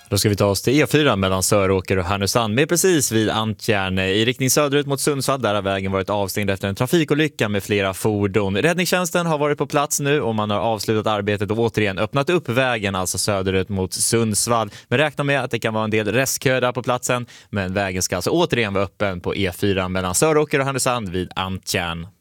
Då ska vi ta oss till E4 mellan Söråker och Härnösand med precis vid Antjärn. I riktning söderut mot Sundsvall, där har vägen varit avstängd efter en trafikolycka med flera fordon. Räddningstjänsten har varit på plats nu och man har avslutat arbetet och återigen öppnat upp vägen, alltså söderut mot Sundsvall. Men räkna med att det kan vara en del restkö där på platsen, men vägen ska alltså återigen vara öppen på E4 mellan Söråker och Härnösand vid Antjärn.